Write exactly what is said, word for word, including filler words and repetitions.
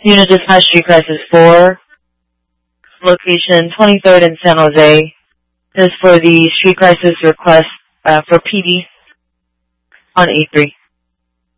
Unit Dispatch Street Crisis four, location twenty-third in San Jose. This is for the street crisis request uh, for P D on A three.